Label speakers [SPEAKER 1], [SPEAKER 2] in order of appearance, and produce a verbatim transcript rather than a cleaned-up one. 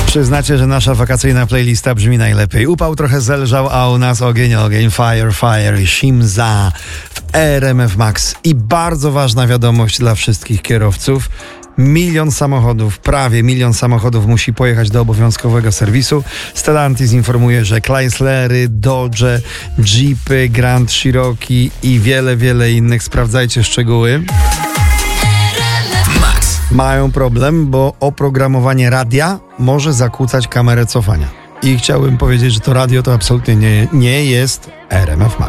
[SPEAKER 1] Przyznacie, że nasza wakacyjna playlista brzmi najlepiej. Upał trochę zelżał, a u nas ogień, ogień, fire, fire, Shimza w R M F Max. I bardzo ważna wiadomość dla wszystkich kierowców. Milion samochodów, prawie milion samochodów musi pojechać do obowiązkowego serwisu. Stellantis informuje, że Chryslery, Dodge, Jeepy, Grand Cherokee i wiele, wiele innych, sprawdzajcie szczegóły, mają problem, bo oprogramowanie radia może zakłócać kamerę cofania. I chciałbym powiedzieć, że to radio to absolutnie nie, nie jest R M F Max.